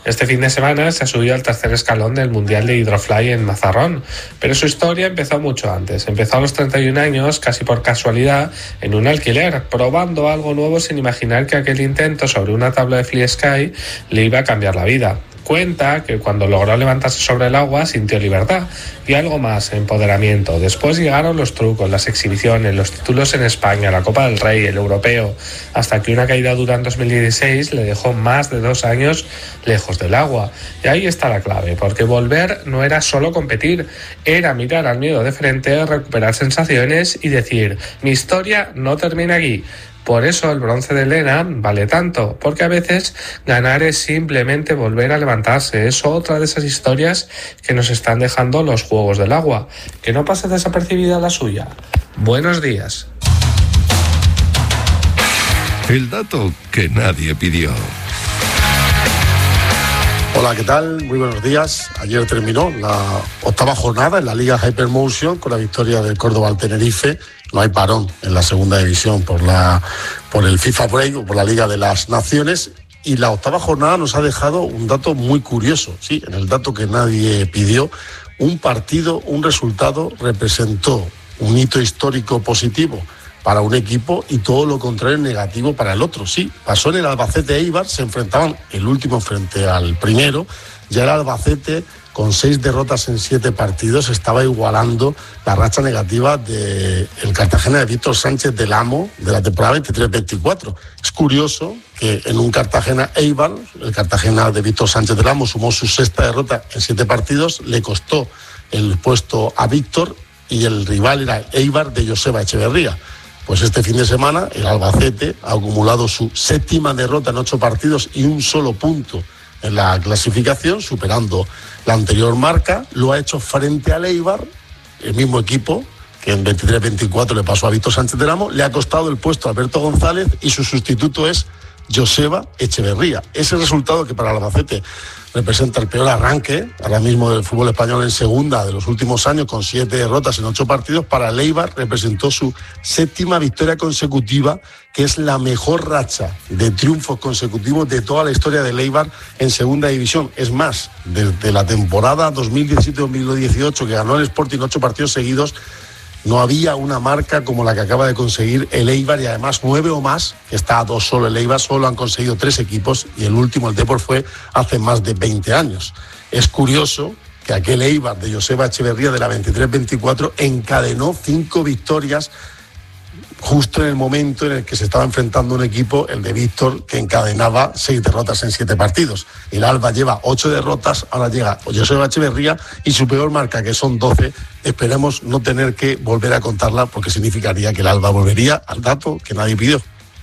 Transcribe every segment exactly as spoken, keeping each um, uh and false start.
Este fin de semana se ha subido al tercer escalón del Mundial de Hydrofly en Mazarrón, pero su historia empezó mucho antes. Empezó a los treinta y un años, casi por casualidad, en un alquiler, probando algo nuevo sin imaginar que aquel intento sobre una tabla de Free Sky le iba a cambiar la vida. Cuenta que cuando logró levantarse sobre el agua sintió libertad y algo más, empoderamiento. Después llegaron los trucos, las exhibiciones, los títulos en España, la Copa del Rey, el Europeo, hasta que una caída dura en dos mil dieciséis le dejó más de dos años lejos del agua. Y ahí está la clave, porque volver no era solo competir, era mirar al miedo de frente, recuperar sensaciones y decir, mi historia no termina aquí. Por eso el bronce de Lena vale tanto, porque a veces ganar es simplemente volver a levantarse. Es otra de esas historias que nos están dejando los Juegos del Agua. Que no pase desapercibida la suya. Buenos días. El dato que nadie pidió. Hola, ¿qué tal? Muy buenos días. Ayer terminó la octava jornada en la Liga Hypermotion con la victoria del Córdoba al Tenerife. No hay parón en la segunda división por la por el FIFA Break o por la Liga de las Naciones. Y la octava jornada nos ha dejado un dato muy curioso. Sí, en el dato que nadie pidió, un partido, un resultado representó un hito histórico positivo para un equipo y todo lo contrario negativo para el otro. Sí, pasó en el Albacete Eibar, se enfrentaban el último frente al primero, ya el Albacete con seis derrotas en siete partidos estaba igualando la racha negativa del Cartagena de Víctor Sánchez del Amo de la temporada veintitrés veinticuatro. Es curioso que en un Cartagena Eibar, el Cartagena de Víctor Sánchez del Amo sumó su sexta derrota en siete partidos, le costó el puesto a Víctor y el rival era Eibar de Joseba Echeverría. Pues este fin de semana el Albacete ha acumulado su séptima derrota en ocho partidos y un solo punto en la clasificación, superando la anterior marca. Lo ha hecho frente al Eibar, el mismo equipo que en veintitrés veinticuatro le pasó a Víctor Sánchez del Amo. Le ha costado el puesto a Alberto González y su sustituto es Joseba Echeverría. Ese resultado que para el Albacete representa el peor arranque ahora mismo del fútbol español en segunda de los últimos años, con siete derrotas en ocho partidos, para el Eibar representó su séptima victoria consecutiva, que es la mejor racha de triunfos consecutivos de toda la historia del Eibar en segunda división. Es más, desde la temporada dos mil diecisiete dos mil dieciocho, que ganó el Sporting ocho partidos seguidos, no había una marca como la que acaba de conseguir el Eibar, y además nueve o más, que está a dos solo el Eibar, solo han conseguido tres equipos, y el último, el Depor, fue hace más de veinte años. Es curioso que aquel Eibar de Joseba Echeverría de la veintitrés veinticuatro encadenó cinco victorias justo en el momento en el que se estaba enfrentando un equipo, el de Víctor, que encadenaba seis derrotas en siete partidos. El Alba lleva ocho derrotas, ahora llega Joseba Echeverría y su peor marca, que son doce. Esperemos no tener que volver a contarla, porque significaría que el Alba volvería al dato que nadie pidió.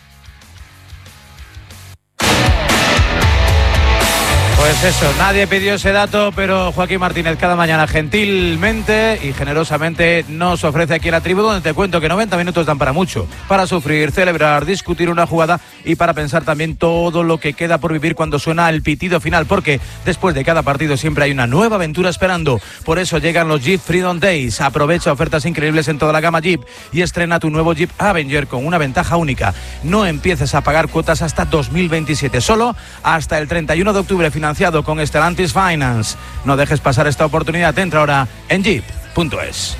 Pues eso, nadie pidió ese dato, pero Joaquín Martínez cada mañana gentilmente y generosamente nos ofrece aquí la tribu, donde te cuento que noventa minutos dan para mucho, para sufrir, celebrar, discutir una jugada y para pensar también todo lo que queda por vivir cuando suena el pitido final, porque después de cada partido siempre hay una nueva aventura esperando. Por eso llegan los Jeep Freedom Days. Aprovecha ofertas increíbles en toda la gama Jeep y estrena tu nuevo Jeep Avenger con una ventaja única. No empieces a pagar cuotas hasta dos mil veintisiete, solo hasta el treinta y uno de octubre, financiado con Stellantis Finance. No dejes pasar esta oportunidad. Entra ahora en jeep punto es.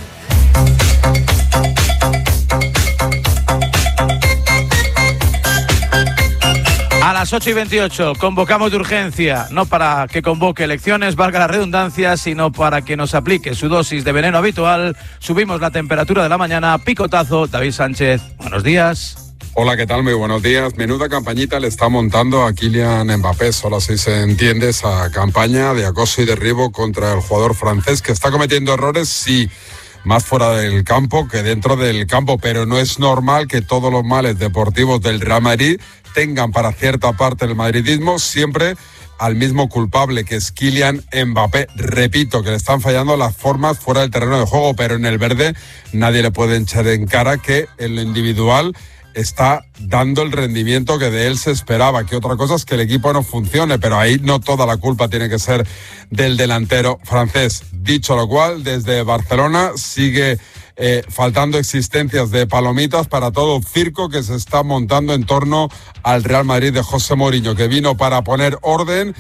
A las ocho y veintiocho convocamos de urgencia, no para que convoque elecciones, valga la redundancia, sino para que nos aplique su dosis de veneno habitual. Subimos la temperatura de la mañana. Picotazo. David Sánchez, buenos días. Hola, ¿qué tal? Muy buenos días. Menuda campañita le está montando a Kylian Mbappé. Solo así se entiende esa campaña de acoso y derribo contra el jugador francés, que está cometiendo errores, sí, más fuera del campo que dentro del campo, pero no es normal que todos los males deportivos del Real Madrid tengan para cierta parte del madridismo siempre al mismo culpable, que es Kylian Mbappé. Repito, que le están fallando las formas fuera del terreno de juego, pero en el verde nadie le puede echar en cara que en lo individual está dando el rendimiento que de él se esperaba. Que otra cosa es que el equipo no funcione, pero ahí no toda la culpa tiene que ser del delantero francés. Dicho lo cual, desde Barcelona sigue eh, faltando existencias de palomitas para todo circo que se está montando en torno al Real Madrid de José Mourinho, que vino para poner orden